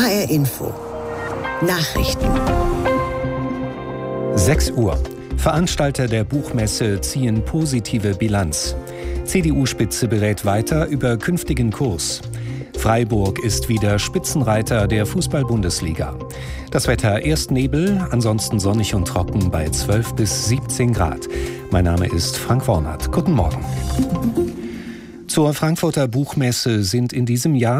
HR Info. Nachrichten. 6 Uhr. Veranstalter der Buchmesse ziehen positive Bilanz. CDU-Spitze berät weiter über künftigen Kurs. Freiburg ist wieder Spitzenreiter der Fußball-Bundesliga. Das Wetter: erst Nebel, ansonsten sonnig und trocken bei 12 bis 17 Grad. Mein Name ist Frank Wornert. Guten Morgen. Zur Frankfurter Buchmesse sind in diesem Jahr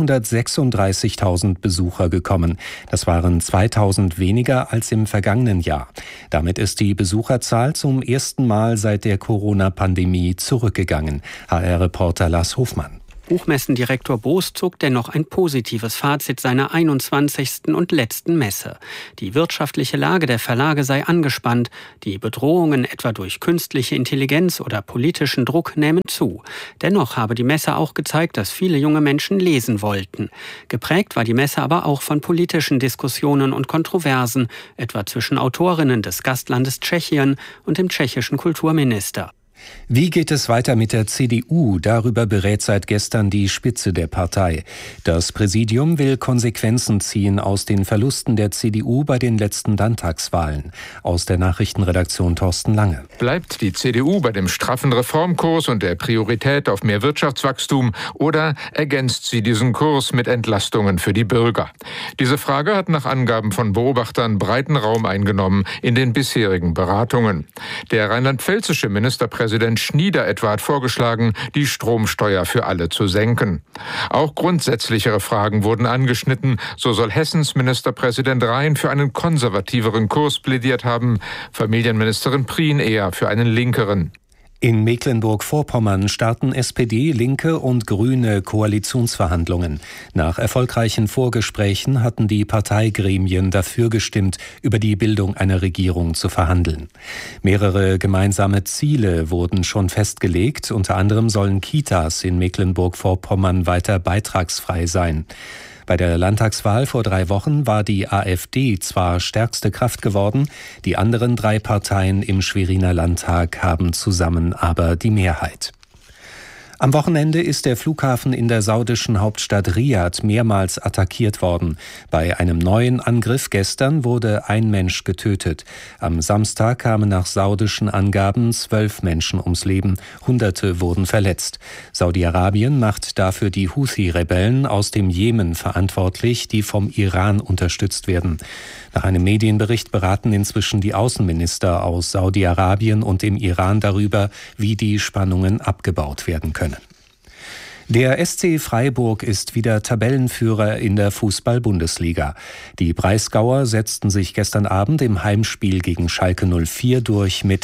236.000 Besucher gekommen. Das waren 2.000 weniger als im vergangenen Jahr. Damit ist die Besucherzahl zum ersten Mal seit der Corona-Pandemie zurückgegangen. HR-Reporter Lars Hofmann. Buchmessendirektor Boos zog dennoch ein positives Fazit seiner 21. und letzten Messe. Die wirtschaftliche Lage der Verlage sei angespannt. Die Bedrohungen etwa durch künstliche Intelligenz oder politischen Druck nähmen zu. Dennoch habe die Messe auch gezeigt, dass viele junge Menschen lesen wollten. Geprägt war die Messe aber auch von politischen Diskussionen und Kontroversen, etwa zwischen Autorinnen des Gastlandes Tschechien und dem tschechischen Kulturminister. Wie geht es weiter mit der CDU? Darüber berät seit gestern die Spitze der Partei. Das Präsidium will Konsequenzen ziehen aus den Verlusten der CDU bei den letzten Landtagswahlen. Aus der Nachrichtenredaktion Thorsten Lange. Bleibt die CDU bei dem straffen Reformkurs und der Priorität auf mehr Wirtschaftswachstum oder ergänzt sie diesen Kurs mit Entlastungen für die Bürger? Diese Frage hat nach Angaben von Beobachtern breiten Raum eingenommen in den bisherigen Beratungen. Der rheinland-pfälzische Ministerpräsident Schnieder etwa hat vorgeschlagen, die Stromsteuer für alle zu senken. Auch grundsätzlichere Fragen wurden angeschnitten. So soll Hessens Ministerpräsident Rhein für einen konservativeren Kurs plädiert haben, Familienministerin Prien eher für einen linkeren. In Mecklenburg-Vorpommern starten SPD, Linke und Grüne Koalitionsverhandlungen. Nach erfolgreichen Vorgesprächen hatten die Parteigremien dafür gestimmt, über die Bildung einer Regierung zu verhandeln. Mehrere gemeinsame Ziele wurden schon festgelegt. Unter anderem sollen Kitas in Mecklenburg-Vorpommern weiter beitragsfrei sein. Bei der Landtagswahl vor 3 Wochen war die AfD zwar stärkste Kraft geworden, die anderen 3 Parteien im Schweriner Landtag haben zusammen aber die Mehrheit. Am Wochenende ist der Flughafen in der saudischen Hauptstadt Riad mehrmals attackiert worden. Bei einem neuen Angriff gestern wurde ein Mensch getötet. Am Samstag kamen nach saudischen Angaben 12 Menschen ums Leben. Hunderte wurden verletzt. Saudi-Arabien macht dafür die Houthi-Rebellen aus dem Jemen verantwortlich, die vom Iran unterstützt werden. Nach einem Medienbericht beraten inzwischen die Außenminister aus Saudi-Arabien und dem Iran darüber, wie die Spannungen abgebaut werden können. Der SC Freiburg ist wieder Tabellenführer in der Fußball-Bundesliga. Die Breisgauer setzten sich gestern Abend im Heimspiel gegen Schalke 04 durch mit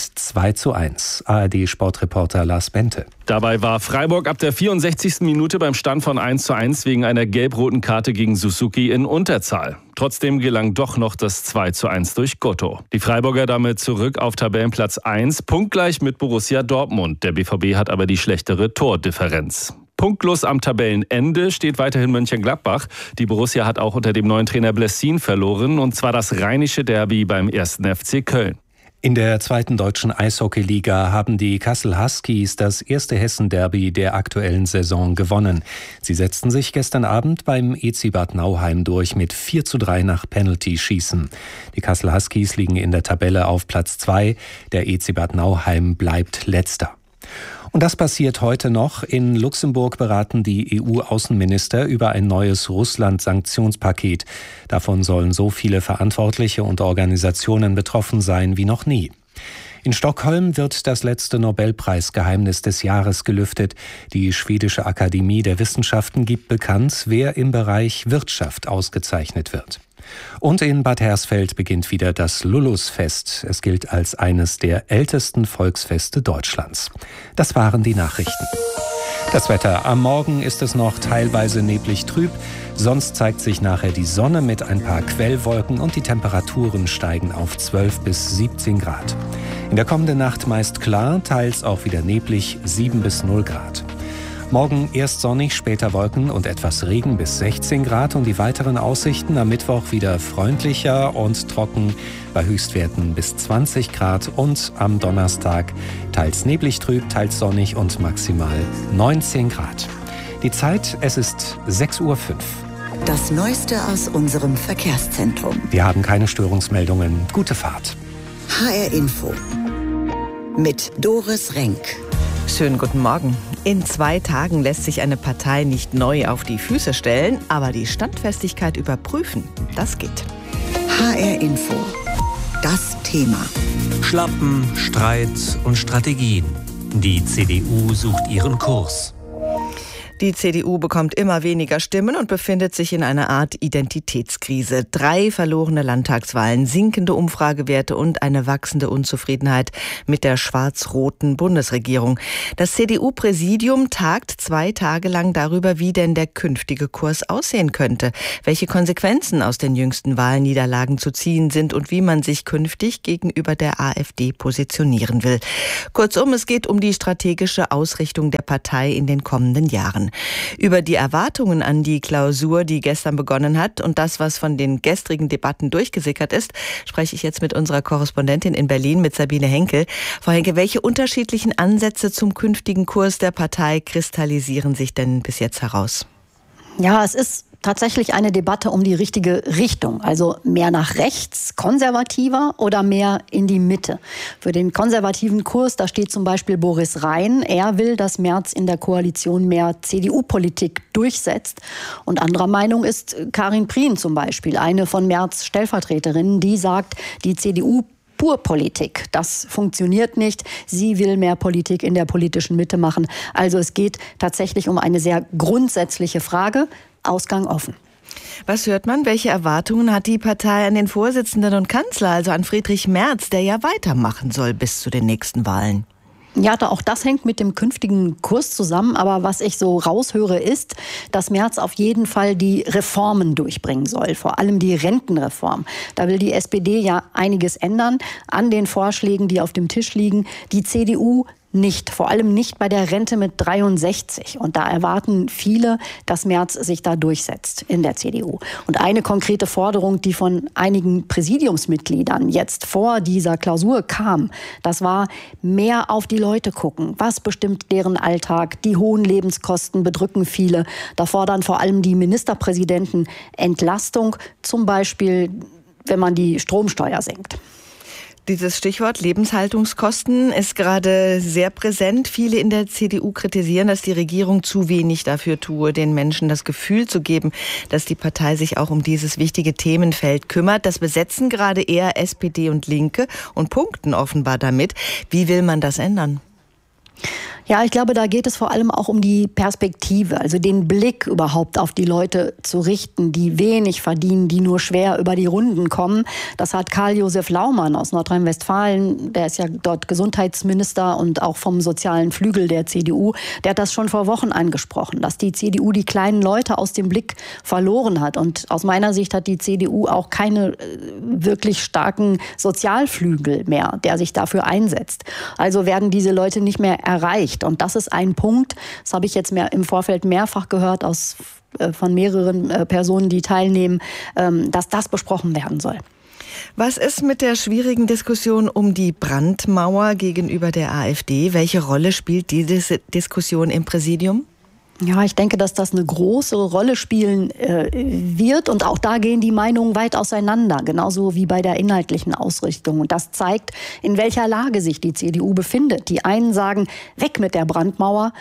2:1. ARD-Sportreporter Lars Bente. Dabei war Freiburg ab der 64. Minute beim Stand von 1:1 wegen einer gelb-roten Karte gegen Suzuki in Unterzahl. Trotzdem gelang doch noch das 2:1 durch Gotto. Die Freiburger damit zurück auf Tabellenplatz 1, punktgleich mit Borussia Dortmund. Der BVB hat aber die schlechtere Tordifferenz. Punktlos am Tabellenende steht weiterhin Mönchengladbach. Die Borussia hat auch unter dem neuen Trainer Blessin verloren, und zwar das rheinische Derby beim 1. FC Köln. In der 2. deutschen Eishockeyliga haben die Kassel Huskies das erste Hessen-Derby der aktuellen Saison gewonnen. Sie setzten sich gestern Abend beim EC Bad Nauheim durch mit 4:3 nach Penalty-Schießen. Die Kassel Huskies liegen in der Tabelle auf Platz 2. Der EC Bad Nauheim bleibt letzter. Und das passiert heute noch. In Luxemburg beraten die EU-Außenminister über ein neues Russland-Sanktionspaket. Davon sollen so viele Verantwortliche und Organisationen betroffen sein wie noch nie. In Stockholm wird das letzte Nobelpreisgeheimnis des Jahres gelüftet. Die Schwedische Akademie der Wissenschaften gibt bekannt, wer im Bereich Wirtschaft ausgezeichnet wird. Und in Bad Hersfeld beginnt wieder das Lullusfest. Es gilt als eines der ältesten Volksfeste Deutschlands. Das waren die Nachrichten. Das Wetter. Am Morgen ist es noch teilweise neblig trüb. Sonst zeigt sich nachher die Sonne mit ein paar Quellwolken und die Temperaturen steigen auf 12 bis 17 Grad. In der kommenden Nacht meist klar, teils auch wieder neblig, 7 bis 0 Grad. Morgen erst sonnig, später Wolken und etwas Regen bis 16 Grad und die weiteren Aussichten am Mittwoch wieder freundlicher und trocken bei Höchstwerten bis 20 Grad und am Donnerstag teils neblig trüb, teils sonnig und maximal 19 Grad. Die Zeit, es ist 6:05 Uhr. Das Neueste aus unserem Verkehrszentrum. Wir haben keine Störungsmeldungen. Gute Fahrt. HR Info mit Doris Renk. Schönen guten Morgen. In 2 Tagen lässt sich eine Partei nicht neu auf die Füße stellen, aber die Standfestigkeit überprüfen, das geht. HR Info. Das Thema. Schlappen, Streit und Strategien. Die CDU sucht ihren Kurs. Die CDU bekommt immer weniger Stimmen und befindet sich in einer Art Identitätskrise. 3 verlorene Landtagswahlen, sinkende Umfragewerte und eine wachsende Unzufriedenheit mit der schwarz-roten Bundesregierung. Das CDU-Präsidium tagt 2 Tage lang darüber, wie denn der künftige Kurs aussehen könnte, welche Konsequenzen aus den jüngsten Wahlniederlagen zu ziehen sind und wie man sich künftig gegenüber der AfD positionieren will. Kurzum, es geht um die strategische Ausrichtung der Partei in den kommenden Jahren. Über die Erwartungen an die Klausur, die gestern begonnen hat, und das, was von den gestrigen Debatten durchgesickert ist, spreche ich jetzt mit unserer Korrespondentin in Berlin, mit Sabine Henkel. Frau Henkel, welche unterschiedlichen Ansätze zum künftigen Kurs der Partei kristallisieren sich denn bis jetzt heraus? Ja, es ist tatsächlich eine Debatte um die richtige Richtung. Also mehr nach rechts, konservativer oder mehr in die Mitte. Für den konservativen Kurs, da steht zum Beispiel Boris Rhein. Er will, dass Merz in der Koalition mehr CDU-Politik durchsetzt. Und anderer Meinung ist Karin Prien zum Beispiel, eine von Merz' Stellvertreterinnen, die sagt, die CDU Purpolitik, das funktioniert nicht. Sie will mehr Politik in der politischen Mitte machen. Also es geht tatsächlich um eine sehr grundsätzliche Frage. Ausgang offen. Was hört man? Welche Erwartungen hat die Partei an den Vorsitzenden und Kanzler, also an Friedrich Merz, der ja weitermachen soll bis zu den nächsten Wahlen? Ja, auch das hängt mit dem künftigen Kurs zusammen. Aber was ich so raushöre, ist, dass Merz auf jeden Fall die Reformen durchbringen soll. Vor allem die Rentenreform. Da will die SPD ja einiges ändern an den Vorschlägen, die auf dem Tisch liegen. Die CDU nicht, vor allem nicht bei der Rente mit 63. Und da erwarten viele, dass Merz sich da durchsetzt in der CDU. Und eine konkrete Forderung, die von einigen Präsidiumsmitgliedern jetzt vor dieser Klausur kam, das war mehr auf die Leute gucken. Was bestimmt deren Alltag? Die hohen Lebenskosten bedrücken viele. Da fordern vor allem die Ministerpräsidenten Entlastung, zum Beispiel, wenn man die Stromsteuer senkt. Dieses Stichwort Lebenshaltungskosten ist gerade sehr präsent. Viele in der CDU kritisieren, dass die Regierung zu wenig dafür tue, den Menschen das Gefühl zu geben, dass die Partei sich auch um dieses wichtige Themenfeld kümmert. Das besetzen gerade eher SPD und Linke und punkten offenbar damit. Wie will man das ändern? Ja, ich glaube, da geht es vor allem auch um die Perspektive, also den Blick überhaupt auf die Leute zu richten, die wenig verdienen, die nur schwer über die Runden kommen. Das hat Karl-Josef Laumann aus Nordrhein-Westfalen, der ist ja dort Gesundheitsminister und auch vom sozialen Flügel der CDU, der hat das schon vor Wochen angesprochen, dass die CDU die kleinen Leute aus dem Blick verloren hat. Und aus meiner Sicht hat die CDU auch keine wirklich starken Sozialflügel mehr, der sich dafür einsetzt. Also werden diese Leute nicht mehr erreicht. Und das ist ein Punkt, das habe ich jetzt im Vorfeld mehrfach gehört von mehreren Personen, die teilnehmen, dass das besprochen werden soll. Was ist mit der schwierigen Diskussion um die Brandmauer gegenüber der AfD? Welche Rolle spielt diese Diskussion im Präsidium? Ja, ich denke, dass das eine große Rolle spielen wird. Und auch da gehen die Meinungen weit auseinander, genauso wie bei der inhaltlichen Ausrichtung. Und das zeigt, in welcher Lage sich die CDU befindet. Die einen sagen, weg mit der Brandmauer,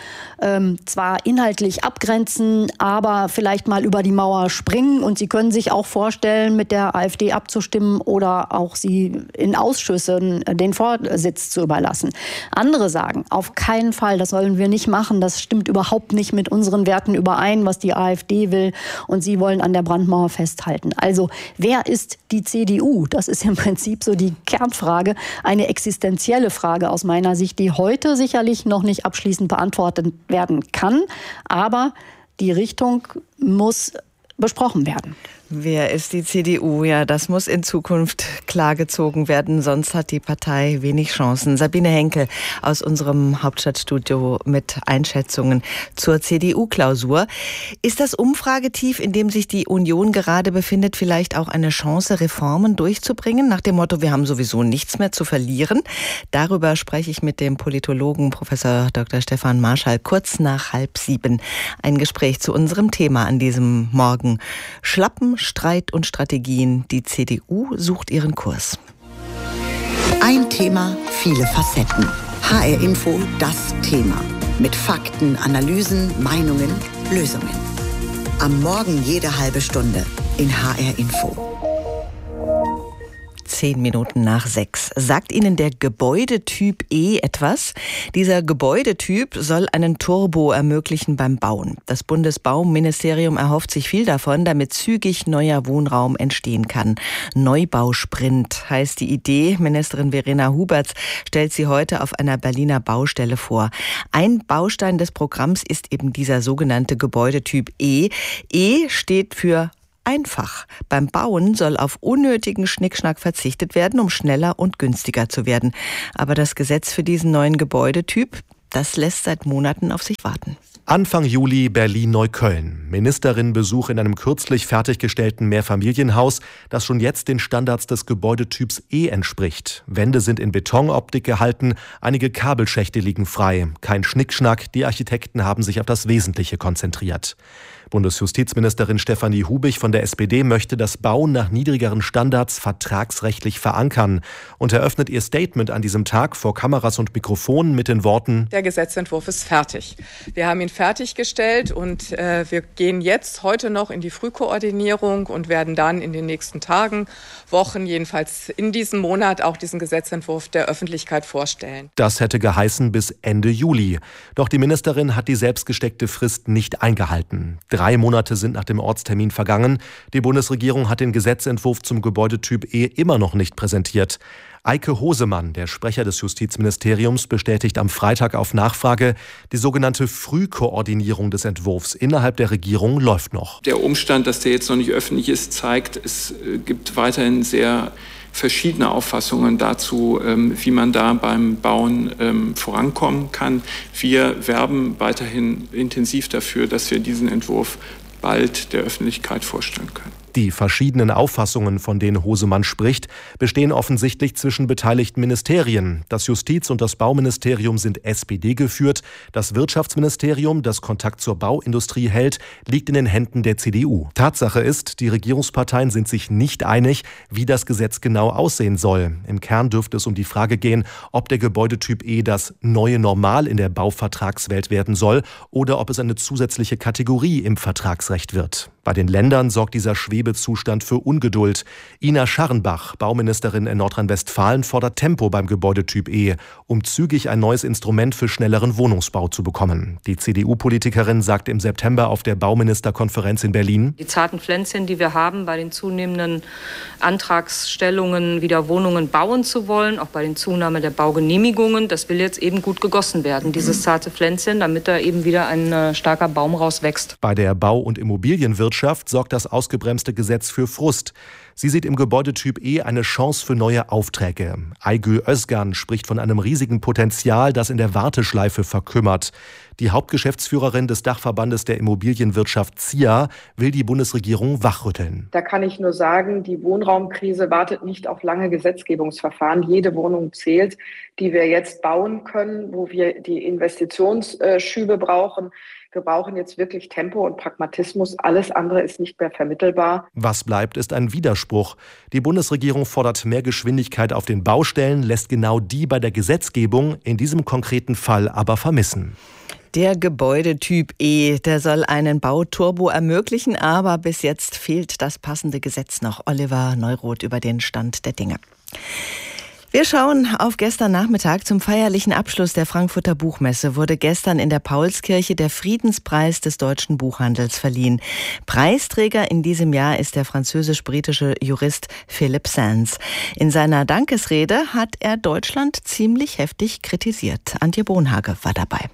zwar inhaltlich abgrenzen, aber vielleicht mal über die Mauer springen. Und sie können sich auch vorstellen, mit der AfD abzustimmen oder auch sie in Ausschüssen den Vorsitz zu überlassen. Andere sagen, auf keinen Fall, das sollen wir nicht machen, das stimmt überhaupt nicht mit unseren Werten überein, was die AfD will, und sie wollen an der Brandmauer festhalten. Also, wer ist die CDU? Das ist im Prinzip so die Kernfrage, eine existenzielle Frage aus meiner Sicht, die heute sicherlich noch nicht abschließend beantwortet werden kann, aber die Richtung muss besprochen werden. Wer ist die CDU? Ja, das muss in Zukunft klargezogen werden, sonst hat die Partei wenig Chancen. Sabine Henkel aus unserem Hauptstadtstudio mit Einschätzungen zur CDU-Klausur. Ist das Umfragetief, in dem sich die Union gerade befindet, vielleicht auch eine Chance, Reformen durchzubringen? Nach dem Motto, wir haben sowieso nichts mehr zu verlieren. Darüber spreche ich mit dem Politologen Professor Dr. Stefan Marschall kurz nach 6:30. Ein Gespräch zu unserem Thema an diesem Morgen Morgen. Schlappen, Streit und Strategien. Die CDU sucht ihren Kurs. Ein Thema, viele Facetten. HR Info, das Thema. Mit Fakten, Analysen, Meinungen, Lösungen. Am Morgen jede halbe Stunde in HR Info. 6:10. Sagt Ihnen der Gebäudetyp E etwas? Dieser Gebäudetyp soll einen Turbo ermöglichen beim Bauen. Das Bundesbauministerium erhofft sich viel davon, damit zügig neuer Wohnraum entstehen kann. Neubausprint heißt die Idee. Ministerin Verena Huberts stellt sie heute auf einer Berliner Baustelle vor. Ein Baustein des Programms ist eben dieser sogenannte Gebäudetyp E. E steht für einfach. Beim Bauen soll auf unnötigen Schnickschnack verzichtet werden, um schneller und günstiger zu werden. Aber das Gesetz für diesen neuen Gebäudetyp, das lässt seit Monaten auf sich warten. Anfang Juli Berlin-Neukölln. Ministerinnenbesuch in einem kürzlich fertiggestellten Mehrfamilienhaus, das schon jetzt den Standards des Gebäudetyps E entspricht. Wände sind in Betonoptik gehalten, einige Kabelschächte liegen frei. Kein Schnickschnack, die Architekten haben sich auf das Wesentliche konzentriert. Bundesjustizministerin Stefanie Hubich von der SPD möchte das Bauen nach niedrigeren Standards vertragsrechtlich verankern und eröffnet ihr Statement an diesem Tag vor Kameras und Mikrofonen mit den Worten: Der Gesetzentwurf ist fertig. Wir haben ihn fertiggestellt und wir gehen jetzt heute noch in die Frühkoordinierung und werden dann in den nächsten Tagen, Wochen, jedenfalls in diesem Monat auch diesen Gesetzentwurf der Öffentlichkeit vorstellen. Das hätte geheißen bis Ende Juli. Doch die Ministerin hat die selbstgesteckte Frist nicht eingehalten. 3 Monate sind nach dem Ortstermin vergangen. Die Bundesregierung hat den Gesetzentwurf zum Gebäudetyp E immer noch nicht präsentiert. Eike Hosemann, der Sprecher des Justizministeriums, bestätigt am Freitag auf Nachfrage, die sogenannte Frühkoordinierung des Entwurfs innerhalb der Regierung läuft noch. Der Umstand, dass der jetzt noch nicht öffentlich ist, zeigt, es gibt weiterhin sehr verschiedene Auffassungen dazu, wie man da beim Bauen vorankommen kann. Wir werben weiterhin intensiv dafür, dass wir diesen Entwurf bald der Öffentlichkeit vorstellen können. Die verschiedenen Auffassungen, von denen Hosemann spricht, bestehen offensichtlich zwischen beteiligten Ministerien. Das Justiz- und das Bauministerium sind SPD geführt. Das Wirtschaftsministerium, das Kontakt zur Bauindustrie hält, liegt in den Händen der CDU. Tatsache ist, die Regierungsparteien sind sich nicht einig, wie das Gesetz genau aussehen soll. Im Kern dürfte es um die Frage gehen, ob der Gebäudetyp E das neue Normal in der Bauvertragswelt werden soll oder ob es eine zusätzliche Kategorie im Vertragsrecht wird. Bei den Ländern sorgt dieser Schwebezustand für Ungeduld. Ina Scharrenbach, Bauministerin in Nordrhein-Westfalen, fordert Tempo beim Gebäudetyp E, um zügig ein neues Instrument für schnelleren Wohnungsbau zu bekommen. Die CDU-Politikerin sagt im September auf der Bauministerkonferenz in Berlin: Die zarten Pflänzchen, die wir haben, bei den zunehmenden Antragsstellungen wieder Wohnungen bauen zu wollen, auch bei den Zunahme der Baugenehmigungen, das will jetzt eben gut gegossen werden, dieses zarte Pflänzchen, damit da eben wieder ein starker Baum rauswächst. Bei der Bau- und Immobilienwirtschaft sorgt das ausgebremste Gesetz für Frust. Sie sieht im Gebäudetyp E eine Chance für neue Aufträge. Aygül Özgan spricht von einem riesigen Potenzial, das in der Warteschleife verkümmert. Die Hauptgeschäftsführerin des Dachverbandes der Immobilienwirtschaft ZIA will die Bundesregierung wachrütteln. Da kann ich nur sagen, die Wohnraumkrise wartet nicht auf lange Gesetzgebungsverfahren. Jede Wohnung zählt, die wir jetzt bauen können, wo wir die Investitionsschübe brauchen. Wir brauchen jetzt wirklich Tempo und Pragmatismus. Alles andere ist nicht mehr vermittelbar. Was bleibt, ist ein Widerspruch. Die Bundesregierung fordert mehr Geschwindigkeit auf den Baustellen, lässt genau die bei der Gesetzgebung in diesem konkreten Fall aber vermissen. Der Gebäudetyp E, der soll einen Bauturbo ermöglichen, aber bis jetzt fehlt das passende Gesetz noch. Oliver Neuroth über den Stand der Dinge. Wir schauen auf gestern Nachmittag. Zum feierlichen Abschluss der Frankfurter Buchmesse wurde gestern in der Paulskirche der Friedenspreis des deutschen Buchhandels verliehen. Preisträger in diesem Jahr ist der französisch-britische Jurist Philippe Sands. In seiner Dankesrede hat er Deutschland ziemlich heftig kritisiert. Antje Bonhage war dabei.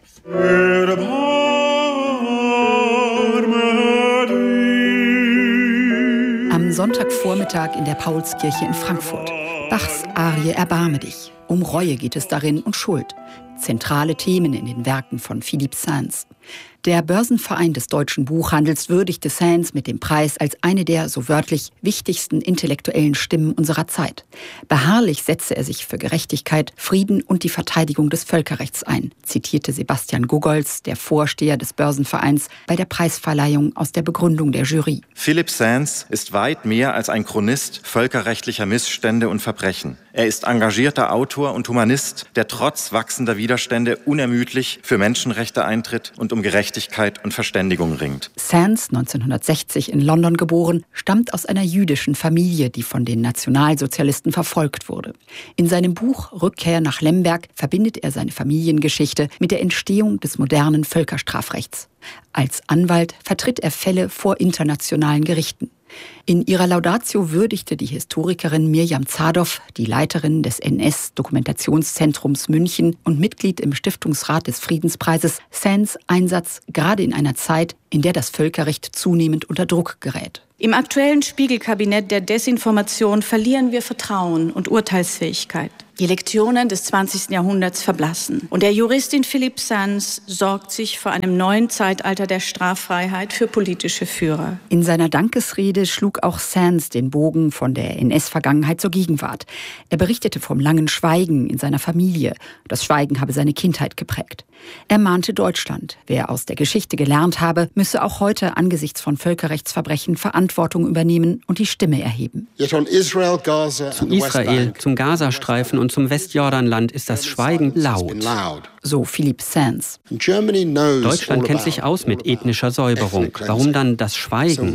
Am Sonntagvormittag in der Paulskirche in Frankfurt. Bachs Arie Erbarme dich. Um Reue geht es darin und Schuld. zentrale Themen in den Werken von Philippe Sands. Der Börsenverein des deutschen Buchhandels würdigte Sands mit dem Preis als eine der, so wörtlich, wichtigsten intellektuellen Stimmen unserer Zeit. Beharrlich setzte er sich für Gerechtigkeit, Frieden und die Verteidigung des Völkerrechts ein, zitierte Sebastian Goggolz, der Vorsteher des Börsenvereins, bei der Preisverleihung aus der Begründung der Jury. Philippe Sands ist weit mehr als ein Chronist völkerrechtlicher Missstände und Verbrechen. Er ist engagierter Autor und Humanist, der trotz wachsender Widerstände unermüdlich für Menschenrechte eintritt und um Gerechtigkeit und Verständigung ringt. Sands, 1960 in London geboren, stammt aus einer jüdischen Familie, die von den Nationalsozialisten verfolgt wurde. In seinem Buch Rückkehr nach Lemberg verbindet er seine Familiengeschichte mit der Entstehung des modernen Völkerstrafrechts. Als Anwalt vertritt er Fälle vor internationalen Gerichten. In ihrer Laudatio würdigte die Historikerin Mirjam Zadow, die Leiterin des NS-Dokumentationszentrums München und Mitglied im Stiftungsrat des Friedenspreises, Sands Einsatz gerade in einer Zeit, in der das Völkerrecht zunehmend unter Druck gerät. Im aktuellen Spiegelkabinett der Desinformation verlieren wir Vertrauen und Urteilsfähigkeit. Die Lektionen des 20. Jahrhunderts verblassen. Und der Juristin Philippe Sands sorgt sich vor einem neuen Zeitalter der Straffreiheit für politische Führer. In seiner Dankesrede schlug auch Sands den Bogen von der NS-Vergangenheit zur Gegenwart. Er berichtete vom langen Schweigen in seiner Familie. Das Schweigen habe seine Kindheit geprägt. Er mahnte Deutschland. Wer aus der Geschichte gelernt habe, müsse auch heute angesichts von Völkerrechtsverbrechen Verantwortung übernehmen und die Stimme erheben. Zu Israel, zum Gazastreifen und zum Westjordanland ist das Schweigen laut. So Philippe Sands. Deutschland kennt sich aus mit ethnischer Säuberung. Warum dann das Schweigen?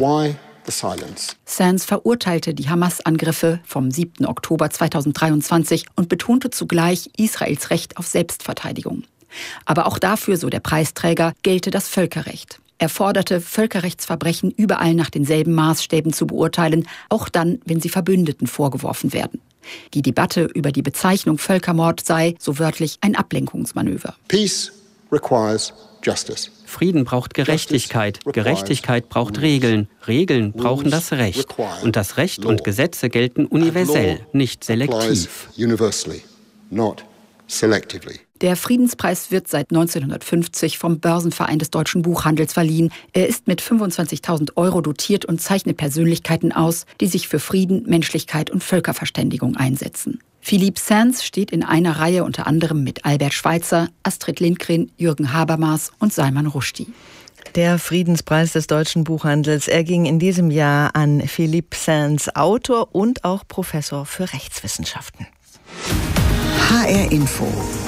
Sands verurteilte die Hamas-Angriffe vom 7. Oktober 2023 und betonte zugleich Israels Recht auf Selbstverteidigung. Aber auch dafür, so der Preisträger, gelte das Völkerrecht. Er forderte, Völkerrechtsverbrechen überall nach denselben Maßstäben zu beurteilen, auch dann, wenn sie Verbündeten vorgeworfen werden. Die Debatte über die Bezeichnung Völkermord sei, so wörtlich, ein Ablenkungsmanöver. Peace requires justice. Frieden braucht Gerechtigkeit. Gerechtigkeit braucht Regeln. Regeln brauchen das Recht. Und das Recht und Gesetze gelten universell, nicht selektiv. Der Friedenspreis wird seit 1950 vom Börsenverein des deutschen Buchhandels verliehen. Er ist mit 25.000 € dotiert und zeichnet Persönlichkeiten aus, die sich für Frieden, Menschlichkeit und Völkerverständigung einsetzen. Philippe Sands steht in einer Reihe unter anderem mit Albert Schweitzer, Astrid Lindgren, Jürgen Habermas und Salman Rushdie. Der Friedenspreis des deutschen Buchhandels, er ging in diesem Jahr an Philippe Sands, Autor und auch Professor für Rechtswissenschaften. HR Info.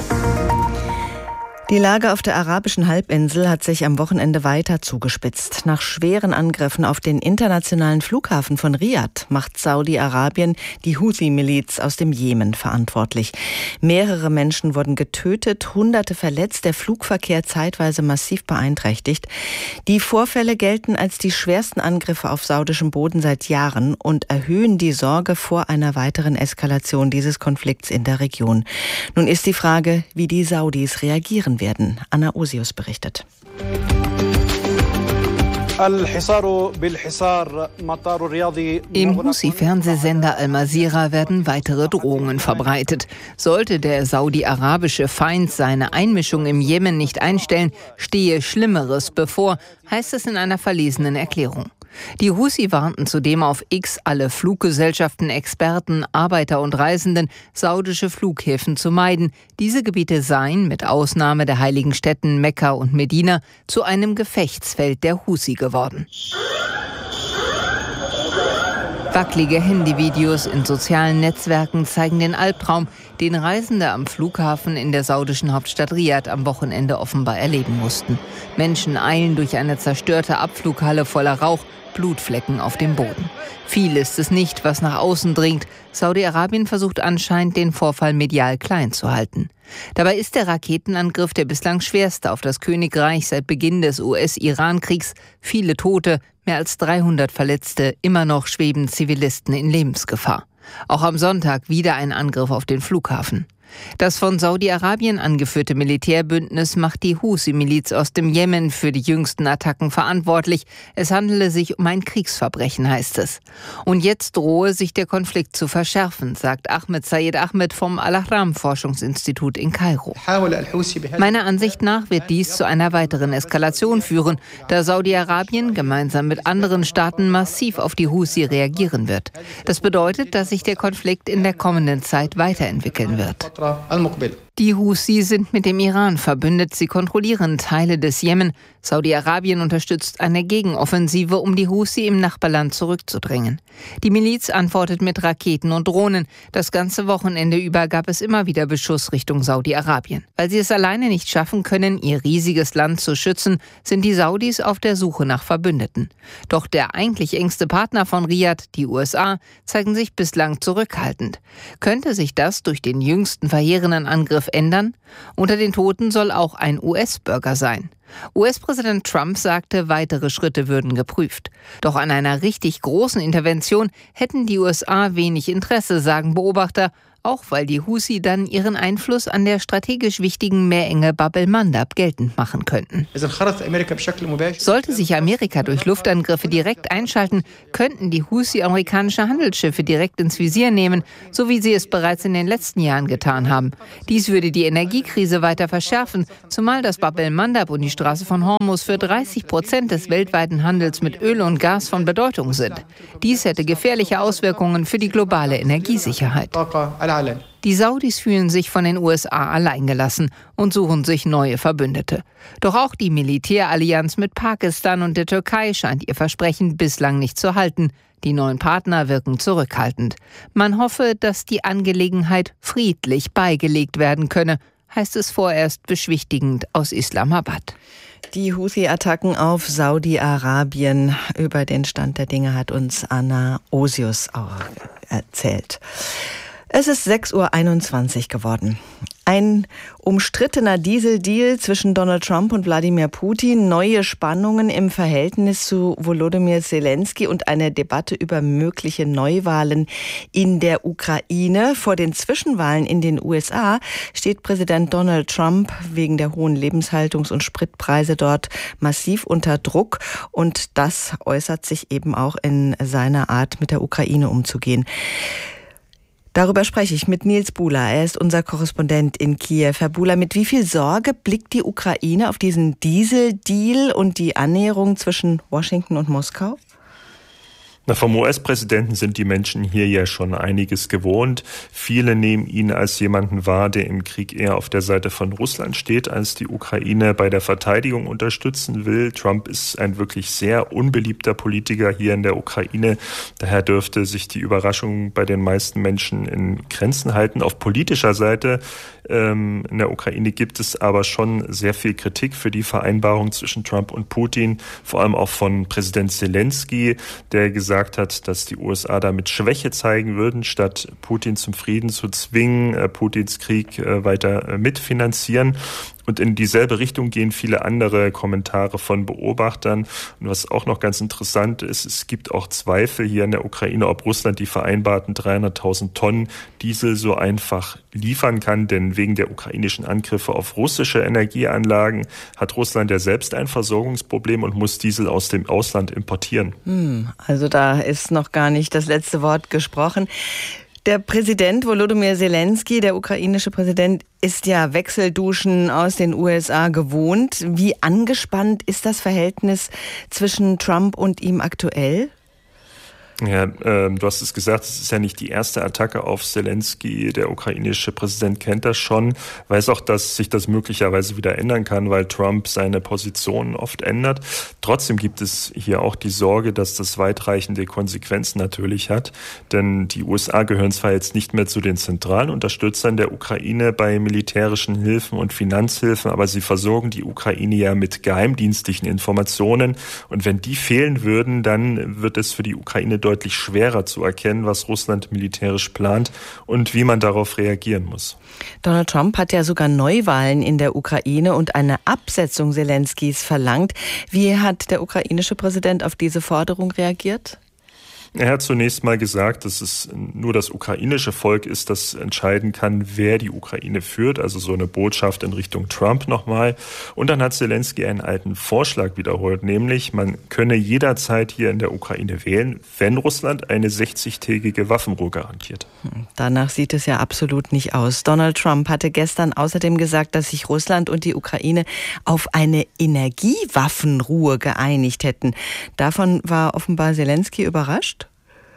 Die Lage auf der arabischen Halbinsel hat sich am Wochenende weiter zugespitzt. Nach schweren Angriffen auf den internationalen Flughafen von Riad macht Saudi-Arabien die Houthi-Miliz aus dem Jemen verantwortlich. Mehrere Menschen wurden getötet, Hunderte verletzt, der Flugverkehr zeitweise massiv beeinträchtigt. Die Vorfälle gelten als die schwersten Angriffe auf saudischem Boden seit Jahren und erhöhen die Sorge vor einer weiteren Eskalation dieses Konflikts in der Region. Nun ist die Frage, wie die Saudis reagieren werden. Anna Osius berichtet. Im Houthi-Fernsehsender Al-Masira werden weitere Drohungen verbreitet. Sollte der saudi-arabische Feind seine Einmischung im Jemen nicht einstellen, stehe Schlimmeres bevor, heißt es in einer verlesenen Erklärung. Die Houthi warnten zudem auf X alle Fluggesellschaften, Experten, Arbeiter und Reisenden, saudische Flughäfen zu meiden. Diese Gebiete seien, mit Ausnahme der heiligen Städten Mekka und Medina, zu einem Gefechtsfeld der Houthi geworden. Wackelige Handyvideos in sozialen Netzwerken zeigen den Albtraum, den Reisende am Flughafen in der saudischen Hauptstadt Riad am Wochenende offenbar erleben mussten. Menschen eilen durch eine zerstörte Abflughalle voller Rauch, Blutflecken auf dem Boden. Viel ist es nicht, was nach außen dringt. Saudi-Arabien versucht anscheinend, den Vorfall medial klein zu halten. Dabei ist der Raketenangriff der bislang schwerste auf das Königreich seit Beginn des US-Iran-Kriegs. Viele Tote, mehr als 300 Verletzte, immer noch schweben Zivilisten in Lebensgefahr. Auch am Sonntag wieder ein Angriff auf den Flughafen. Das von Saudi-Arabien angeführte Militärbündnis macht die Husi-Miliz aus dem Jemen für die jüngsten Attacken verantwortlich. Es handele sich um ein Kriegsverbrechen, heißt es. Und jetzt drohe sich der Konflikt zu verschärfen, sagt Ahmed Sayed Ahmed vom Al-Ahram-Forschungsinstitut in Kairo. Meiner Ansicht nach wird dies zu einer weiteren Eskalation führen, da Saudi-Arabien gemeinsam mit anderen Staaten massiv auf die Husi reagieren wird. Das bedeutet, dass sich der Konflikt in der kommenden Zeit weiterentwickeln wird. Die Husi sind mit dem Iran verbündet. Sie kontrollieren Teile des Jemen. Saudi-Arabien unterstützt eine Gegenoffensive, um die Husi im Nachbarland zurückzudrängen. Die Miliz antwortet mit Raketen und Drohnen. Das ganze Wochenende über gab es immer wieder Beschuss Richtung Saudi-Arabien. Weil sie es alleine nicht schaffen können, ihr riesiges Land zu schützen, sind die Saudis auf der Suche nach Verbündeten. Doch der eigentlich engste Partner von Riad, die USA, zeigen sich bislang zurückhaltend. Könnte sich das durch den jüngsten verheerenden Angriff ändern? Unter den Toten soll auch ein US-Bürger sein. US-Präsident Trump sagte, weitere Schritte würden geprüft. Doch an einer richtig großen Intervention hätten die USA wenig Interesse, sagen Beobachter, auch weil die Husi dann ihren Einfluss an der strategisch wichtigen Meerenge Bab el-Mandab geltend machen könnten. Sollte sich Amerika durch Luftangriffe direkt einschalten, könnten die Husi amerikanische Handelsschiffe direkt ins Visier nehmen, so wie sie es bereits in den letzten Jahren getan haben. Dies würde die Energiekrise weiter verschärfen, zumal das Bab el-Mandab und die Straße von Hormuz für 30% des weltweiten Handels mit Öl und Gas von Bedeutung sind. Dies hätte gefährliche Auswirkungen für die globale Energiesicherheit. Die Saudis fühlen sich von den USA alleingelassen und suchen sich neue Verbündete. Doch auch die Militärallianz mit Pakistan und der Türkei scheint ihr Versprechen bislang nicht zu halten. Die neuen Partner wirken zurückhaltend. Man hoffe, dass die Angelegenheit friedlich beigelegt werden könne, heißt es vorerst beschwichtigend aus Islamabad. Die Houthi-Attacken auf Saudi-Arabien. Über den Stand der Dinge hat uns Anna Osius auch erzählt. Es ist 6:21 Uhr geworden. Ein umstrittener Dieseldeal zwischen Donald Trump und Wladimir Putin, neue Spannungen im Verhältnis zu Volodymyr Zelensky und eine Debatte über mögliche Neuwahlen in der Ukraine. Vor den Zwischenwahlen in den USA steht Präsident Donald Trump wegen der hohen Lebenshaltungs- und Spritpreise dort massiv unter Druck. Und das äußert sich eben auch in seiner Art, mit der Ukraine umzugehen. Darüber spreche ich mit Nils Buhler. Er ist unser Korrespondent in Kiew. Herr Buhler, mit wie viel Sorge blickt die Ukraine auf diesen Dieseldeal und die Annäherung zwischen Washington und Moskau? Vom US-Präsidenten sind die Menschen hier ja schon einiges gewohnt. Viele nehmen ihn als jemanden wahr, der im Krieg eher auf der Seite von Russland steht, als die Ukraine bei der Verteidigung unterstützen will. Trump ist ein wirklich sehr unbeliebter Politiker hier in der Ukraine. Daher dürfte sich die Überraschung bei den meisten Menschen in Grenzen halten. Auf politischer Seite in der Ukraine gibt es aber schon sehr viel Kritik für die Vereinbarung zwischen Trump und Putin, vor allem auch von Präsident Zelensky, der gesagt hat, dass die USA damit Schwäche zeigen würden, statt Putin zum Frieden zu zwingen, Putins Krieg weiter mitfinanzieren. Und in dieselbe Richtung gehen viele andere Kommentare von Beobachtern. Und was auch noch ganz interessant ist, es gibt auch Zweifel hier in der Ukraine, ob Russland die vereinbarten 300.000 Tonnen Diesel so einfach liefern kann. Denn wegen der ukrainischen Angriffe auf russische Energieanlagen hat Russland ja selbst ein Versorgungsproblem und muss Diesel aus dem Ausland importieren. Also da ist noch gar nicht das letzte Wort gesprochen. Der Präsident Volodymyr Zelensky, der ukrainische Präsident, ist ja Wechselduschen aus den USA gewohnt. Wie angespannt ist das Verhältnis zwischen Trump und ihm aktuell? Ja, du hast es gesagt, es ist ja nicht die erste Attacke auf Zelensky. Der ukrainische Präsident kennt das schon, weiß auch, dass sich das möglicherweise wieder ändern kann, weil Trump seine Positionen oft ändert. Trotzdem gibt es hier auch die Sorge, dass das weitreichende Konsequenzen natürlich hat. Denn die USA gehören zwar jetzt nicht mehr zu den zentralen Unterstützern der Ukraine bei militärischen Hilfen und Finanzhilfen, aber sie versorgen die Ukraine ja mit geheimdienstlichen Informationen. Und wenn die fehlen würden, dann wird es für die Ukraine deutlich schwerer zu erkennen, was Russland militärisch plant und wie man darauf reagieren muss. Donald Trump hat ja sogar Neuwahlen in der Ukraine und eine Absetzung Zelenskys verlangt. Wie hat der ukrainische Präsident auf diese Forderung reagiert? Er hat zunächst mal gesagt, dass es nur das ukrainische Volk ist, das entscheiden kann, wer die Ukraine führt. Also so eine Botschaft in Richtung Trump nochmal. Und dann hat Zelensky einen alten Vorschlag wiederholt, nämlich man könne jederzeit hier in der Ukraine wählen, wenn Russland eine 60-tägige Waffenruhe garantiert. Danach sieht es ja absolut nicht aus. Donald Trump hatte gestern außerdem gesagt, dass sich Russland und die Ukraine auf eine Energiewaffenruhe geeinigt hätten. Davon war offenbar Zelensky überrascht.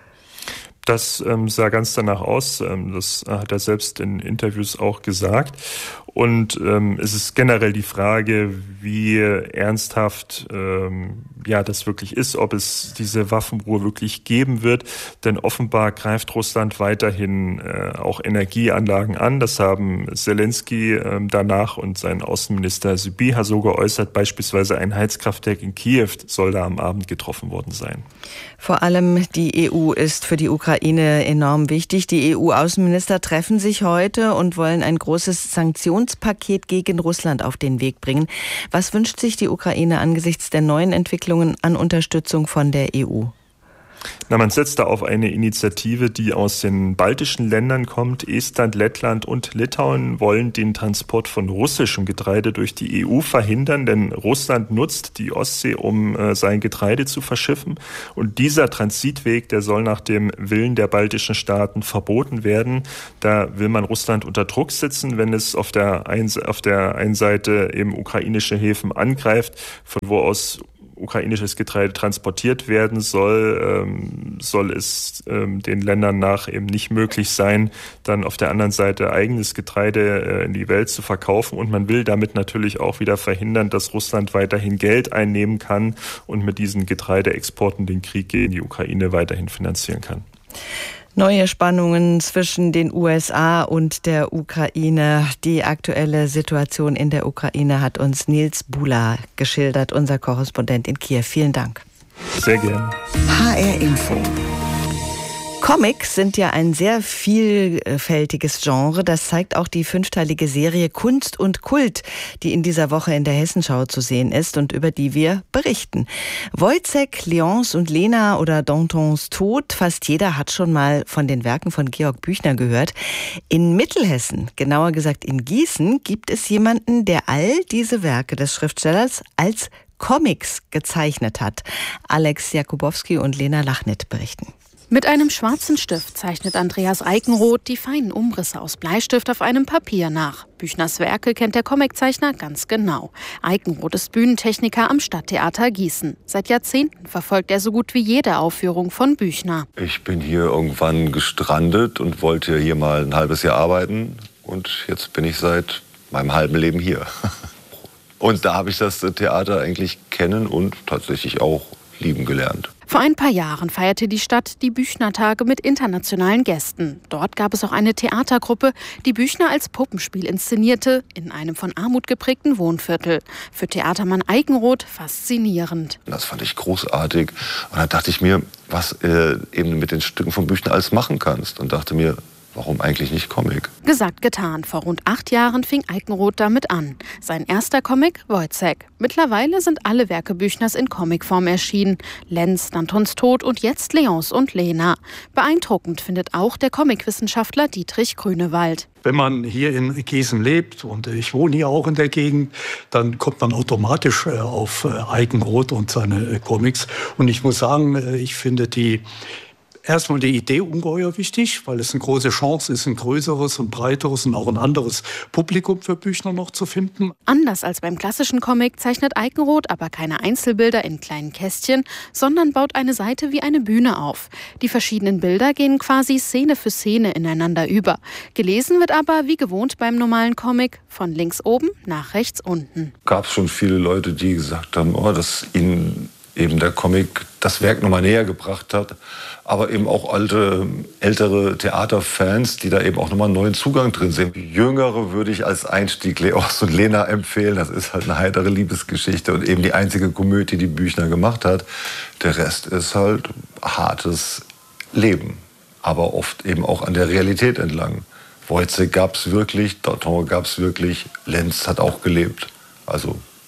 Das sah ganz danach aus. Das hat er selbst in Interviews auch gesagt. Und es ist generell die Frage, wie ernsthaft das wirklich ist, ob es diese Waffenruhe wirklich geben wird. Denn offenbar greift Russland weiterhin auch Energieanlagen an. Das haben Zelensky danach und sein Außenminister Sybiha so geäußert. Beispielsweise ein Heizkraftwerk in Kiew soll da am Abend getroffen worden sein. Vor allem die EU ist für die Ukraine enorm wichtig. Die EU-Außenminister treffen sich heute und wollen ein großes Sanktionspaket gegen Russland auf den Weg bringen. Was wünscht sich die Ukraine angesichts der neuen Entwicklungen an Unterstützung von der EU? Man setzt da auf eine Initiative, die aus den baltischen Ländern kommt. Estland, Lettland und Litauen wollen den Transport von russischem Getreide durch die EU verhindern, denn Russland nutzt die Ostsee, um sein Getreide zu verschiffen. Und dieser Transitweg, der soll nach dem Willen der baltischen Staaten verboten werden. Da will man Russland unter Druck setzen, wenn es auf der einen Seite eben ukrainische Häfen angreift, von wo aus ukrainisches Getreide transportiert werden soll, soll es den Ländern nach eben nicht möglich sein, dann auf der anderen Seite eigenes Getreide in die Welt zu verkaufen. Und man will damit natürlich auch wieder verhindern, dass Russland weiterhin Geld einnehmen kann und mit diesen Getreideexporten den Krieg gegen die Ukraine weiterhin finanzieren kann. Neue Spannungen zwischen den USA und der Ukraine. Die aktuelle Situation in der Ukraine hat uns Nils Bula geschildert, unser Korrespondent in Kiew. Vielen Dank. Sehr gerne. HR Info. Comics sind ja ein sehr vielfältiges Genre. Das zeigt auch die 5-teilige Serie Kunst und Kult, die in dieser Woche in der Hessenschau zu sehen ist und über die wir berichten. Wojciech, Léonce und Lena oder Dantons Tod, fast jeder hat schon mal von den Werken von Georg Büchner gehört. In Mittelhessen, genauer gesagt in Gießen, gibt es jemanden, der all diese Werke des Schriftstellers als Comics gezeichnet hat. Alex Jakubowski und Lena Lachnit berichten. Mit einem schwarzen Stift zeichnet Andreas Eikenroth die feinen Umrisse aus Bleistift auf einem Papier nach. Büchners Werke kennt der Comiczeichner ganz genau. Eikenroth ist Bühnentechniker am Stadttheater Gießen. Seit Jahrzehnten verfolgt er so gut wie jede Aufführung von Büchner. Ich bin hier irgendwann gestrandet und wollte hier mal ein halbes Jahr arbeiten. Und jetzt bin ich seit meinem halben Leben hier. Und da habe ich das Theater eigentlich kennen und tatsächlich auch lieben gelernt. Vor ein paar Jahren feierte die Stadt die Büchner-Tage mit internationalen Gästen. Dort gab es auch eine Theatergruppe, die Büchner als Puppenspiel inszenierte, in einem von Armut geprägten Wohnviertel. Für Theatermann Eikenroth faszinierend. Das fand ich großartig. Und da dachte ich mir, was eben mit den Stücken von Büchner alles machen kannst. Und dachte mir, warum eigentlich nicht Comic? Gesagt, getan. Vor rund 8 Jahren fing Eikenroth damit an. Sein erster Comic, Wojciech. Mittlerweile sind alle Werke Büchners in Comicform erschienen. Lenz, Dantons Tod und jetzt Léonce und Lena. Beeindruckend findet auch der Comicwissenschaftler Dietrich Grünewald. Wenn man hier in Gießen lebt, und ich wohne hier auch in der Gegend, dann kommt man automatisch auf Eikenroth und seine Comics. Und ich muss sagen, ich finde erstmal die Idee ungeheuer wichtig, weil es eine große Chance ist, ein größeres und breiteres und auch ein anderes Publikum für Büchner noch zu finden. Anders als beim klassischen Comic zeichnet Eikenroth aber keine Einzelbilder in kleinen Kästchen, sondern baut eine Seite wie eine Bühne auf. Die verschiedenen Bilder gehen quasi Szene für Szene ineinander über. Gelesen wird aber, wie gewohnt beim normalen Comic, von links oben nach rechts unten. Gab es schon viele Leute, die gesagt haben, dass ihnen eben der Comic das Werk nochmal näher gebracht hat, aber eben auch ältere Theaterfans, die da eben auch nochmal einen neuen Zugang drin sehen. Jüngere würde ich als Einstieg Léonce und Lena empfehlen. Das ist halt eine heitere Liebesgeschichte und eben die einzige Komödie, die Büchner gemacht hat. Der Rest ist halt hartes Leben, aber oft eben auch an der Realität entlang. Wojciech gab es wirklich, Danton gab es wirklich, Lenz hat auch gelebt. Also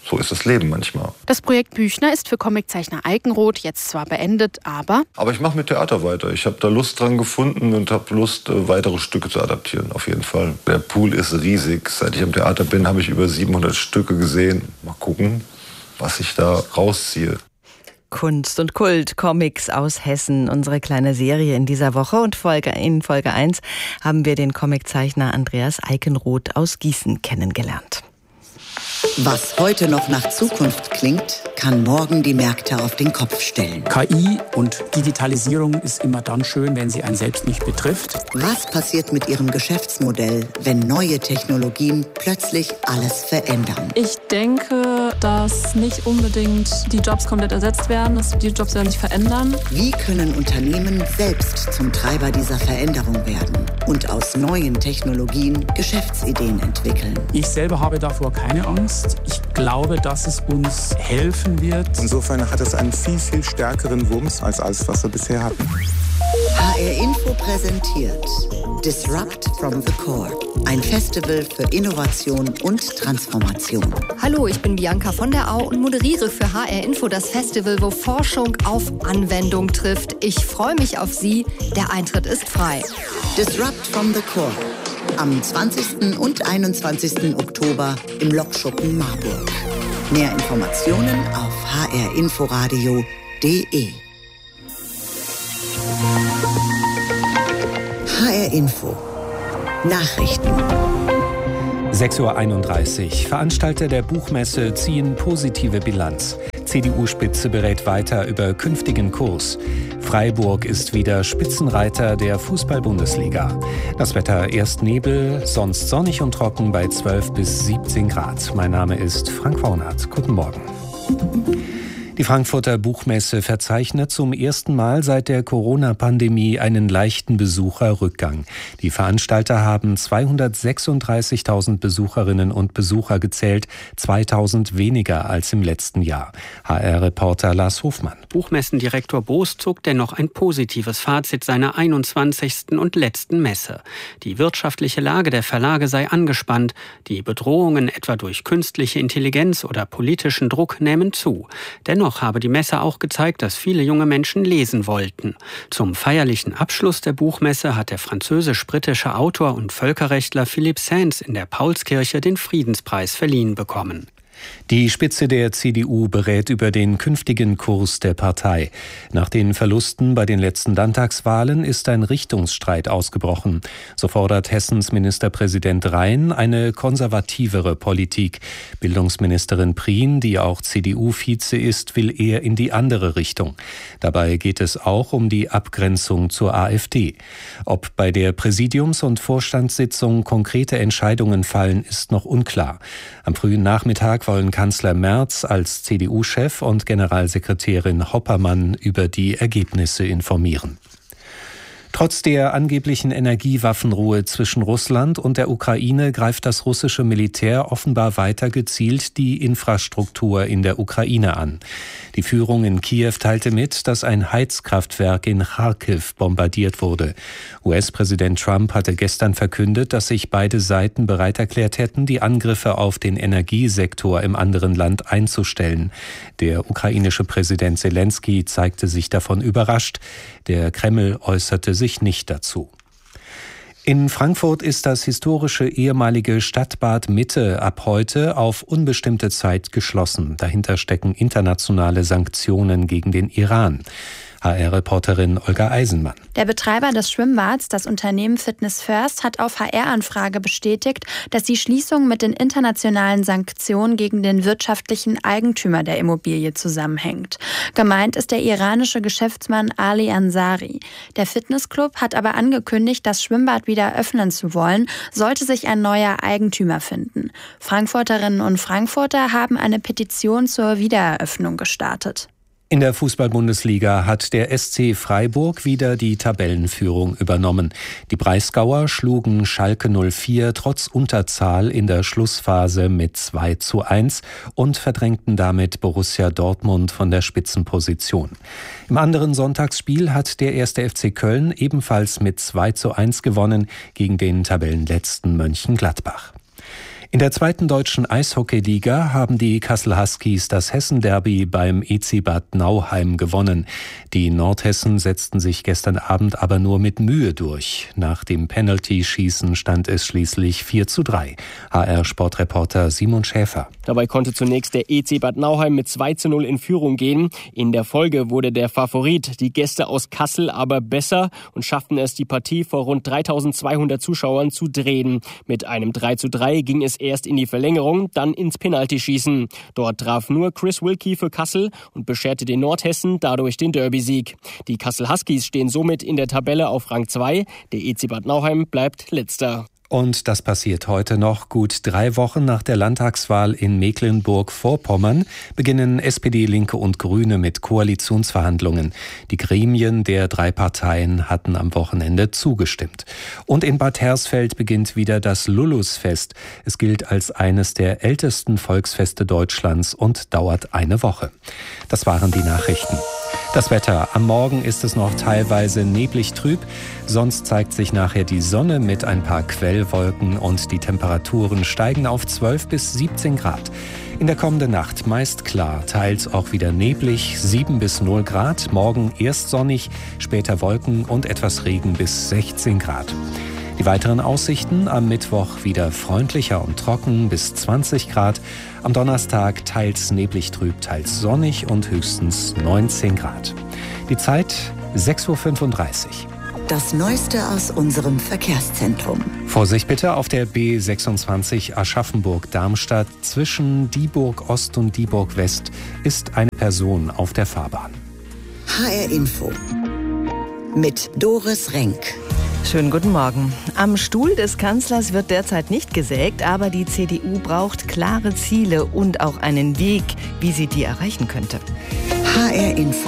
So ist das Leben manchmal. Das Projekt Büchner ist für Comiczeichner Eikenroth jetzt zwar beendet, aber ich mache mit Theater weiter. Ich habe da Lust dran gefunden und habe Lust, weitere Stücke zu adaptieren, auf jeden Fall. Der Pool ist riesig. Seit ich am Theater bin, habe ich über 700 Stücke gesehen. Mal gucken, was ich da rausziehe. Kunst und Kult, Comics aus Hessen, unsere kleine Serie in dieser Woche. Und in Folge 1 haben wir den Comiczeichner Andreas Eikenroth aus Gießen kennengelernt. Was heute noch nach Zukunft klingt, kann morgen die Märkte auf den Kopf stellen. KI und Digitalisierung ist immer dann schön, wenn sie einen selbst nicht betrifft. Was passiert mit Ihrem Geschäftsmodell, wenn neue Technologien plötzlich alles verändern? Ich denke, dass nicht unbedingt die Jobs komplett ersetzt werden, die Jobs werden sich verändern. Wie können Unternehmen selbst zum Treiber dieser Veränderung werden und aus neuen Technologien Geschäftsideen entwickeln? Ich selber habe davor keine Angst. Ich glaube, dass es uns helfen wird. Insofern hat es einen viel, viel stärkeren Wumms als alles, was wir bisher hatten. HR Info präsentiert Disrupt from the Core, ein Festival für Innovation und Transformation. Hallo, ich bin Bianca von der Au und moderiere für HR Info das Festival, wo Forschung auf Anwendung trifft. Ich freue mich auf Sie. Der Eintritt ist frei. Disrupt from the Core. Am 20. und 21. Oktober im Lokschuppen Marburg. Mehr Informationen auf hrinforadio.de. HR Info. Nachrichten. 6:31 Uhr. Veranstalter der Buchmesse ziehen positive Bilanz. CDU-Spitze berät weiter über künftigen Kurs. Freiburg ist wieder Spitzenreiter der Fußball-Bundesliga. Das Wetter erst Nebel, sonst sonnig und trocken bei 12 bis 17 Grad. Mein Name ist Frank Warnert. Guten Morgen. Die Frankfurter Buchmesse verzeichnet zum ersten Mal seit der Corona-Pandemie einen leichten Besucherrückgang. Die Veranstalter haben 236.000 Besucherinnen und Besucher gezählt, 2.000 weniger als im letzten Jahr. HR-Reporter Lars Hofmann. Buchmessendirektor Boos zog dennoch ein positives Fazit seiner 21. und letzten Messe. Die wirtschaftliche Lage der Verlage sei angespannt. Die Bedrohungen etwa durch künstliche Intelligenz oder politischen Druck nehmen zu. Dennoch habe die Messe auch gezeigt, dass viele junge Menschen lesen wollten. Zum feierlichen Abschluss der Buchmesse hat der französisch-britische Autor und Völkerrechtler Philippe Sands in der Paulskirche den Friedenspreis verliehen bekommen. Die Spitze der CDU berät über den künftigen Kurs der Partei. Nach den Verlusten bei den letzten Landtagswahlen ist ein Richtungsstreit ausgebrochen. So fordert Hessens Ministerpräsident Rhein eine konservativere Politik. Bildungsministerin Prien, die auch CDU-Vize ist, will eher in die andere Richtung. Dabei geht es auch um die Abgrenzung zur AfD. Ob bei der Präsidiums- und Vorstandssitzung konkrete Entscheidungen fallen, ist noch unklar. Am frühen Nachmittag wollen Kanzler Merz als CDU-Chef und Generalsekretärin Hoppermann über die Ergebnisse informieren. Trotz der angeblichen Energiewaffenruhe zwischen Russland und der Ukraine greift das russische Militär offenbar weiter gezielt die Infrastruktur in der Ukraine an. Die Führung in Kiew teilte mit, dass ein Heizkraftwerk in Charkiw bombardiert wurde. US-Präsident Trump hatte gestern verkündet, dass sich beide Seiten bereit erklärt hätten, die Angriffe auf den Energiesektor im anderen Land einzustellen. Der ukrainische Präsident Selensky zeigte sich davon überrascht. Der Kreml äußerte sich nicht dazu. In Frankfurt ist das historische ehemalige Stadtbad Mitte ab heute auf unbestimmte Zeit geschlossen. Dahinter stecken internationale Sanktionen gegen den Iran. HR-Reporterin Olga Eisenmann. Der Betreiber des Schwimmbads, das Unternehmen Fitness First, hat auf HR-Anfrage bestätigt, dass die Schließung mit den internationalen Sanktionen gegen den wirtschaftlichen Eigentümer der Immobilie zusammenhängt. Gemeint ist der iranische Geschäftsmann Ali Ansari. Der Fitnessclub hat aber angekündigt, das Schwimmbad wieder öffnen zu wollen, sollte sich ein neuer Eigentümer finden. Frankfurterinnen und Frankfurter haben eine Petition zur Wiedereröffnung gestartet. In der Fußball-Bundesliga hat der SC Freiburg wieder die Tabellenführung übernommen. Die Breisgauer schlugen Schalke 04 trotz Unterzahl in der Schlussphase mit 2:1 und verdrängten damit Borussia Dortmund von der Spitzenposition. Im anderen Sonntagsspiel hat der 1. FC Köln ebenfalls mit 2:1 gewonnen gegen den Tabellenletzten Mönchengladbach. In der zweiten deutschen Eishockeyliga haben die Kassel Huskies das Hessen-Derby beim EC Bad Nauheim gewonnen. Die Nordhessen setzten sich gestern Abend aber nur mit Mühe durch. Nach dem Penalty-Schießen stand es schließlich 4:3. HR-Sportreporter Simon Schäfer. Dabei konnte zunächst der EC Bad Nauheim mit 2:0 in Führung gehen. In der Folge wurde der Favorit, die Gäste aus Kassel, aber besser und schafften es, die Partie vor rund 3.200 Zuschauern zu drehen. Mit einem 3:3 ging es erst in die Verlängerung, dann ins Penaltyschießen. Dort traf nur Chris Wilkie für Kassel und bescherte den Nordhessen dadurch den Derby-Sieg. Die Kassel Huskies stehen somit in der Tabelle auf Rang 2. Der EC Bad Nauheim bleibt letzter. Und das passiert heute noch. Gut 3 Wochen nach der Landtagswahl in Mecklenburg-Vorpommern beginnen SPD, Linke und Grüne mit Koalitionsverhandlungen. Die Gremien der 3 Parteien hatten am Wochenende zugestimmt. Und in Bad Hersfeld beginnt wieder das Lulusfest. Es gilt als eines der ältesten Volksfeste Deutschlands und dauert eine Woche. Das waren die Nachrichten. Das Wetter. Am Morgen ist es noch teilweise neblig trüb. Sonst zeigt sich nachher die Sonne mit ein paar Quellwolken und die Temperaturen steigen auf 12 bis 17 Grad. In der kommenden Nacht meist klar, teils auch wieder neblig, 7 bis 0 Grad. Morgen erst sonnig, später Wolken und etwas Regen bis 16 Grad. Die weiteren Aussichten: am Mittwoch wieder freundlicher und trocken bis 20 Grad. Am Donnerstag teils neblig trüb, teils sonnig und höchstens 19 Grad. Die Zeit 6:35 Uhr. Das Neueste aus unserem Verkehrszentrum. Vorsicht bitte auf der B26 Aschaffenburg-Darmstadt. Zwischen Dieburg Ost und Dieburg West ist eine Person auf der Fahrbahn. HR Info mit Doris Renk. Schönen guten Morgen. Am Stuhl des Kanzlers wird derzeit nicht gesägt, aber die CDU braucht klare Ziele und auch einen Weg, wie sie die erreichen könnte. HR Info.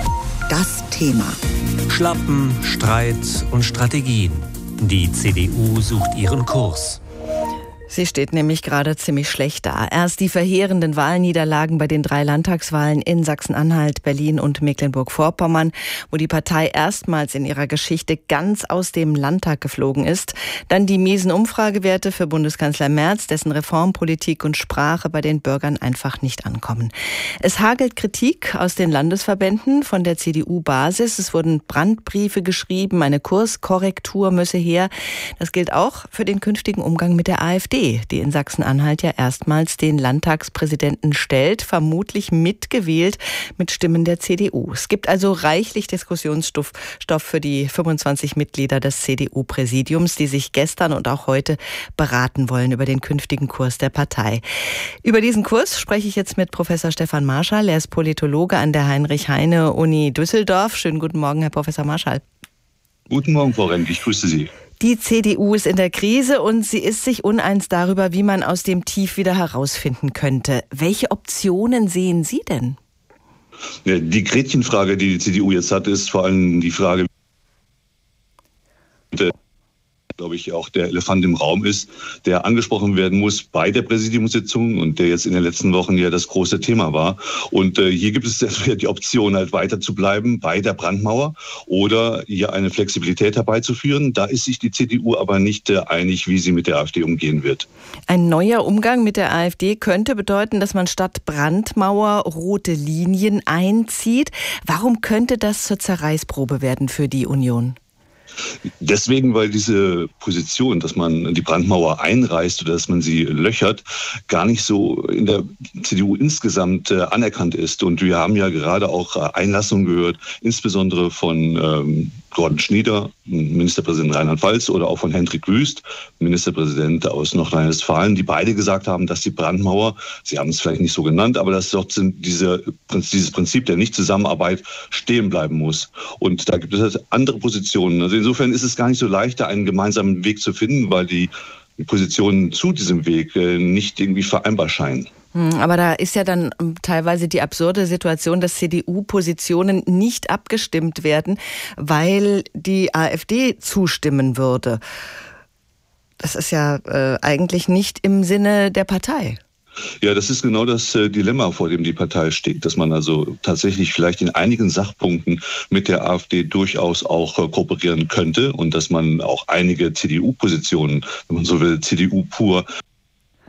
Das Thema. Schlappen, Streit und Strategien. Die CDU sucht ihren Kurs. Sie steht nämlich gerade ziemlich schlecht da. Erst die verheerenden Wahlniederlagen bei den 3 Landtagswahlen in Sachsen-Anhalt, Berlin und Mecklenburg-Vorpommern, wo die Partei erstmals in ihrer Geschichte ganz aus dem Landtag geflogen ist. Dann die miesen Umfragewerte für Bundeskanzler Merz, dessen Reformpolitik und Sprache bei den Bürgern einfach nicht ankommen. Es hagelt Kritik aus den Landesverbänden von der CDU-Basis. Es wurden Brandbriefe geschrieben, eine Kurskorrektur müsse her. Das gilt auch für den künftigen Umgang mit der AfD, die in Sachsen-Anhalt ja erstmals den Landtagspräsidenten stellt, vermutlich mitgewählt mit Stimmen der CDU. Es gibt also reichlich Diskussionsstoff für die 25 Mitglieder des CDU-Präsidiums, die sich gestern und auch heute beraten wollen über den künftigen Kurs der Partei. Über diesen Kurs spreche ich jetzt mit Professor Stefan Marschall. Er ist Politologe an der Heinrich-Heine-Uni Düsseldorf. Schönen guten Morgen, Herr Professor Marschall. Guten Morgen, Frau Renk. Ich grüße Sie. Die CDU ist in der Krise und sie ist sich uneins darüber, wie man aus dem Tief wieder herausfinden könnte. Welche Optionen sehen Sie denn? Ja, die Gretchenfrage, die CDU jetzt hat, ist vor allem die Frage, glaube ich, auch der Elefant im Raum ist, der angesprochen werden muss bei der Präsidiumssitzung und der jetzt in den letzten Wochen ja das große Thema war. Und hier gibt es die Option, halt weiter zu bleiben bei der Brandmauer oder hier eine Flexibilität herbeizuführen. Da ist sich die CDU aber nicht einig, wie sie mit der AfD umgehen wird. Ein neuer Umgang mit der AfD könnte bedeuten, dass man statt Brandmauer rote Linien einzieht. Warum könnte das zur Zerreißprobe werden für die Union? Deswegen, weil diese Position, dass man die Brandmauer einreißt oder dass man sie löchert, gar nicht so in der CDU insgesamt anerkannt ist. Und wir haben ja gerade auch Einlassungen gehört, insbesondere von Gordon Schnieder, Ministerpräsident Rheinland-Pfalz, oder auch von Hendrik Wüst, Ministerpräsident aus Nordrhein-Westfalen, die beide gesagt haben, dass die Brandmauer, sie haben es vielleicht nicht so genannt, aber dass dort dieses Prinzip der Nichtzusammenarbeit stehen bleiben muss. Und da gibt es andere Positionen. Also insofern ist es gar nicht so leicht, da einen gemeinsamen Weg zu finden, weil die Positionen zu diesem Weg nicht irgendwie vereinbar scheinen. Aber da ist ja dann teilweise die absurde Situation, dass CDU-Positionen nicht abgestimmt werden, weil die AfD zustimmen würde. Das ist ja eigentlich nicht im Sinne der Partei. Ja, das ist genau das Dilemma, vor dem die Partei steht, dass man also tatsächlich vielleicht in einigen Sachpunkten mit der AfD durchaus auch kooperieren könnte und dass man auch einige CDU-Positionen, wenn man so will, CDU pur,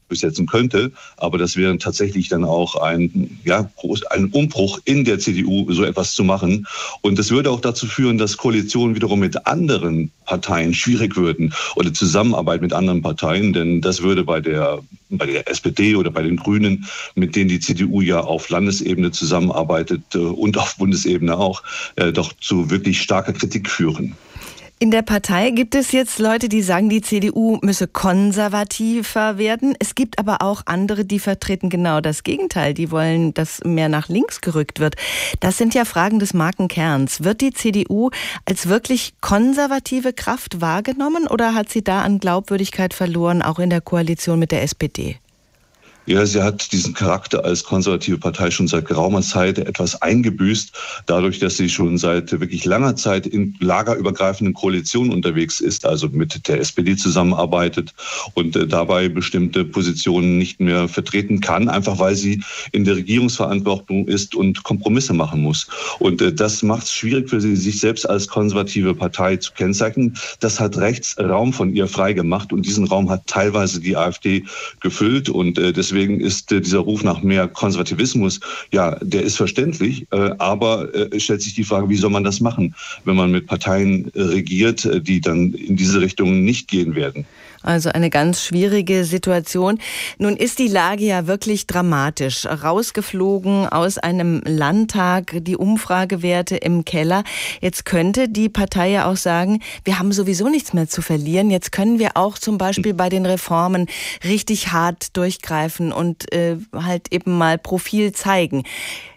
durchsetzen könnte. Aber das wäre tatsächlich dann auch ein Umbruch in der CDU, so etwas zu machen. Und das würde auch dazu führen, dass Koalitionen wiederum mit anderen Parteien schwierig würden oder Zusammenarbeit mit anderen Parteien. Denn das würde bei der SPD oder bei den Grünen, mit denen die CDU ja auf Landesebene zusammenarbeitet und auf Bundesebene auch, doch zu wirklich starker Kritik führen. In der Partei gibt es jetzt Leute, die sagen, die CDU müsse konservativer werden. Es gibt aber auch andere, die vertreten genau das Gegenteil. Die wollen, dass mehr nach links gerückt wird. Das sind ja Fragen des Markenkerns. Wird die CDU als wirklich konservative Kraft wahrgenommen oder hat sie da an Glaubwürdigkeit verloren, auch in der Koalition mit der SPD? Ja, sie hat diesen Charakter als konservative Partei schon seit geraumer Zeit etwas eingebüßt, dadurch, dass sie schon seit wirklich langer Zeit in lagerübergreifenden Koalitionen unterwegs ist, also mit der SPD zusammenarbeitet und dabei bestimmte Positionen nicht mehr vertreten kann, einfach weil sie in der Regierungsverantwortung ist und Kompromisse machen muss. Und das macht es schwierig für sie, sich selbst als konservative Partei zu kennzeichnen. Das hat rechts Raum von ihr freigemacht und diesen Raum hat teilweise die AfD gefüllt und deswegen ist dieser Ruf nach mehr Konservativismus, ja, der ist verständlich, aber es stellt sich die Frage, wie soll man das machen, wenn man mit Parteien regiert, die dann in diese Richtung nicht gehen werden. Also eine ganz schwierige Situation. Nun ist die Lage ja wirklich dramatisch. Rausgeflogen aus einem Landtag, die Umfragewerte im Keller. Jetzt könnte die Partei ja auch sagen, wir haben sowieso nichts mehr zu verlieren. Jetzt können wir auch zum Beispiel bei den Reformen richtig hart durchgreifen und halt eben mal Profil zeigen.